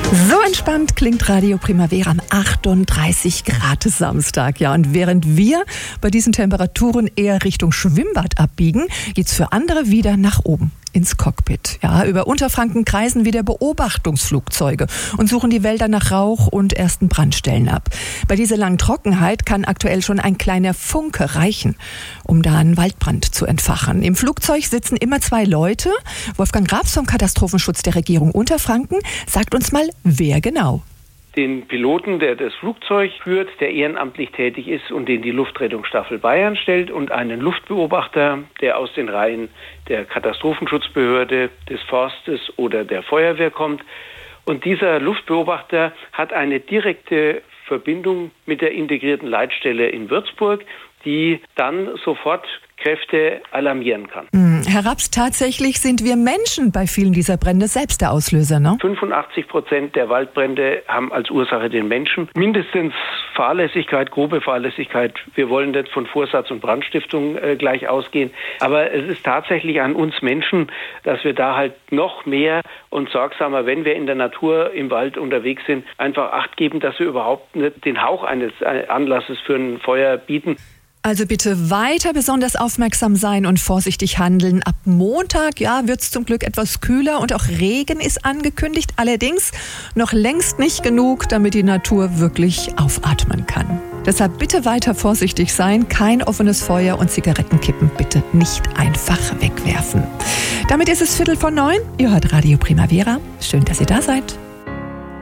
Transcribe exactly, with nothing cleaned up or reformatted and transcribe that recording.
So entspannt klingt Radio Primavera am achtunddreißig Grad Samstag. Ja, und während wir bei diesen Temperaturen eher Richtung Schwimmbad abbiegen, geht's für andere wieder nach oben ins Cockpit. Ja, über Unterfranken kreisen wieder Beobachtungsflugzeuge und suchen die Wälder nach Rauch und ersten Brandstellen ab. Bei dieser langen Trockenheit kann aktuell schon ein kleiner Funke reichen, um da einen Waldbrand zu entfachen. Im Flugzeug sitzen immer zwei Leute. Wolfgang Grabs vom Katastrophenschutz der Regierung Unterfranken sagt uns mal, wer genau. Den Piloten, der das Flugzeug führt, der ehrenamtlich tätig ist und den die Luftrettungsstaffel Bayern stellt, und einen Luftbeobachter, der aus den Reihen der Katastrophenschutzbehörde, des Forstes oder der Feuerwehr kommt. Und dieser Luftbeobachter hat eine direkte Verbindung mit der integrierten Leitstelle in Würzburg, die dann sofort Kräfte alarmieren kann. Herr Raps, tatsächlich sind wir Menschen bei vielen dieser Brände selbst der Auslöser, ne? fünfundachtzig Prozent der Waldbrände haben als Ursache den Menschen. Mindestens Fahrlässigkeit, grobe Fahrlässigkeit. Wir wollen nicht von Vorsatz und Brandstiftung äh, gleich ausgehen. Aber es ist tatsächlich an uns Menschen, dass wir da halt noch mehr und sorgsamer, wenn wir in der Natur im Wald unterwegs sind, einfach Acht geben, dass wir überhaupt nicht den Hauch eines Anlasses für ein Feuer bieten. Also bitte weiter besonders aufmerksam sein und vorsichtig handeln. Ab Montag, ja, wird es zum Glück etwas kühler und auch Regen ist angekündigt. Allerdings noch längst nicht genug, damit die Natur wirklich aufatmen kann. Deshalb bitte weiter vorsichtig sein. Kein offenes Feuer und Zigarettenkippen bitte nicht einfach wegwerfen. Damit ist es Viertel vor neun. Ihr hört Radio Primavera. Schön, dass ihr da seid.